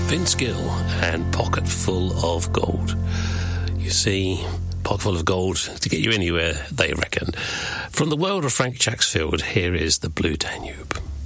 Vince Gill and Pocket Full of Gold. You see, Pocket Full of Gold to get you anywhere, they reckon. From the world of Frank Jacksfield, here is the Blue Danube.